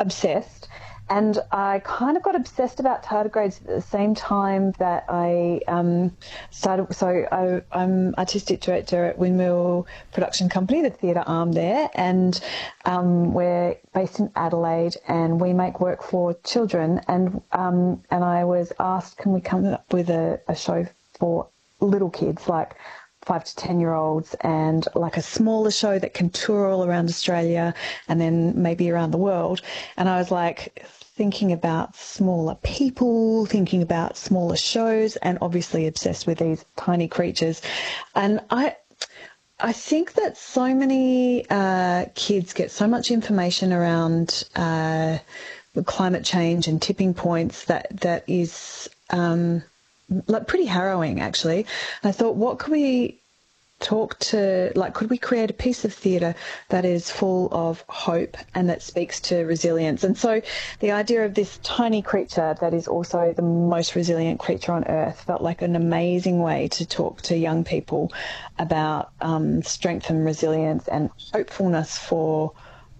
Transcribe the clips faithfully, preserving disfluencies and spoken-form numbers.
obsessed. And I kind of got obsessed about tardigrades at the same time that I um, started. So I, I'm artistic director at Windmill Production Company, the theatre arm there, and um, we're based in Adelaide, and we make work for children. And um, and I was asked, can we come up with a, a show for little kids, like five to ten year olds, and like a smaller show that can tour all around Australia and then maybe around the world. And I was like thinking about smaller people, thinking about smaller shows, and obviously obsessed with these tiny creatures. And I I think that so many uh, kids get so much information around uh, climate change and tipping points that that is um, like pretty harrowing, actually. And I thought, what could we talk to, like, could we create a piece of theatre that is full of hope and that speaks to resilience? And so the idea of this tiny creature that is also the most resilient creature on earth felt like an amazing way to talk to young people about um, strength and resilience and hopefulness for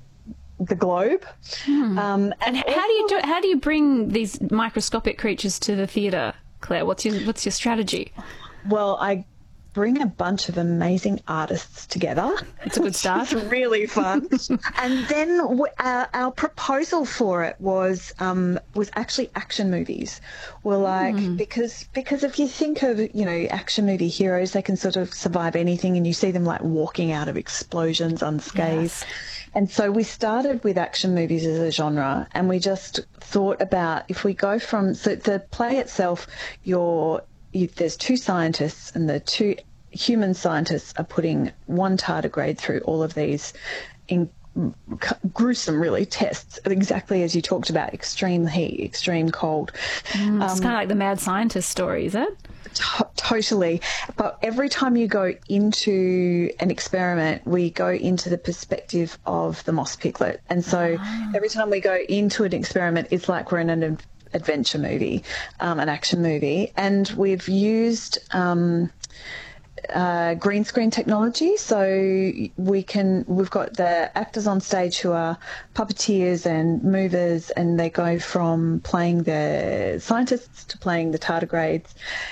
the globe. Hmm. Um, and and how do you do? How do you bring these microscopic creatures to the theatre, Claire? What's your what's your strategy? Well, I bring a bunch of amazing artists together. It's a good start. It's really fun. And then w- our, our proposal for it was um, was actually action movies. We're like, mm. because because if you think of, you know, action movie heroes, they can sort of survive anything, and you see them like walking out of explosions unscathed. Yes. And so we started with action movies as a genre, and we just thought about if we go from, so the play itself, you're You, there's two scientists, and the two human scientists are putting one tardigrade through all of these in, gruesome, really, tests, exactly as you talked about, extreme heat, extreme cold. Mm, it's um, kind of like the mad scientist story, is it? To- totally. But every time you go into an experiment, we go into the perspective of the moss piglet. And so oh. every time we go into an experiment, it's like we're in an adventure movie, um, an action movie, and we've used um, uh, green screen technology, so we can. We've got the actors on stage who are puppeteers and movers, and they go from playing the scientists to playing the tardigrades,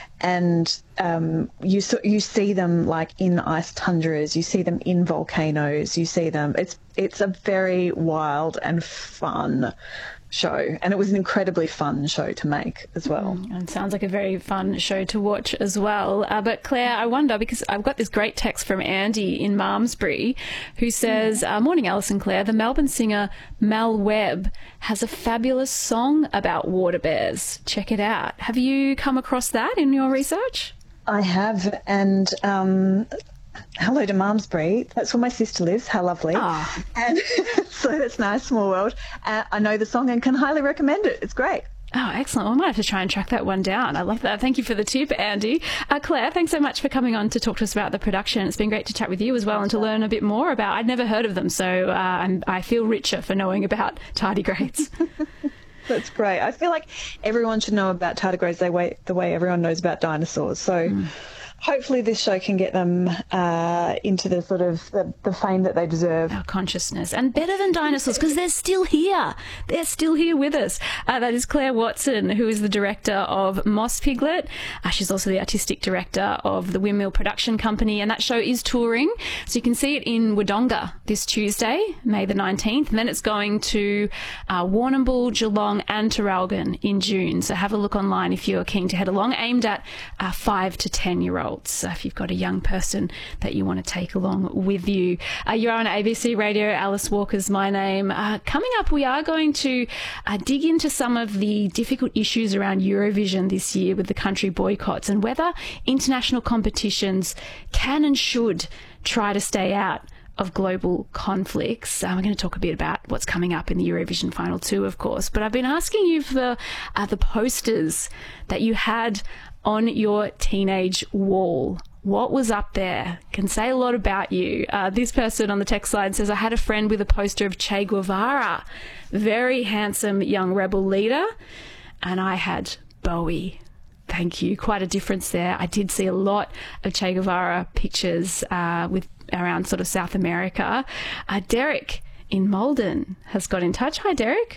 and um, you so, you see them like in ice tundras, you see them in volcanoes, you see them. It's it's a very wild and fun show, and it was an incredibly fun show to make as well. Mm, and sounds like a very fun show to watch as well. Uh, but Claire, I wonder, because I've got this great text from Andy in Malmesbury who says, uh, morning Alice and Claire, the Melbourne singer Mel Webb has a fabulous song about water bears. Check it out. Have you come across that in your research? I have, and um hello to Malmesbury. That's where my sister lives. How lovely. Oh. And so that's nice, small world. Uh, I know the song and can highly recommend it. It's great. Oh, excellent. Well, I might have to try and track that one down. I love that. Thank you for the tip, Andy. Uh, Claire, thanks so much for coming on to talk to us about the production. It's been great to chat with you as well and to learn a bit more about. I'd never heard of them, so uh, I'm, I feel richer for knowing about tardigrades. That's great. I feel like everyone should know about tardigrades the way, the way everyone knows about dinosaurs. So mm. hopefully this show can get them uh, into the sort of the, the fame that they deserve. Our consciousness. And better than dinosaurs, because they're still here. They're still here with us. Uh, that is Claire Watson, who is the director of Moss Piglet. Uh, she's also the artistic director of the Windmill Production Company, and that show is touring. So you can see it in Wodonga this Tuesday, May the nineteenth, and then it's going to uh, Warrnambool, Geelong and Traralgon in June. So have a look online if you're keen to head along, aimed at uh, five to ten year olds. So if you've got a young person that you want to take along with you. Uh, you're on A B C Radio. Alice Walker's my name. Uh, coming up, we are going to uh, dig into some of the difficult issues around Eurovision this year with the country boycotts and whether international competitions can and should try to stay out of global conflicts. Uh, we're going to talk a bit about what's coming up in the Eurovision Final Two, of course. But I've been asking you for uh, the posters that you had on your teenage wall. What was up there? Can say a lot about you. Uh, this person on the text line says, I had a friend with a poster of Che Guevara, very handsome young rebel leader, and I had Bowie. Thank you. Quite a difference there. I did see a lot of Che Guevara pictures uh, with around sort of South America. Uh, Derek in Malden has got in touch. Hi, Derek.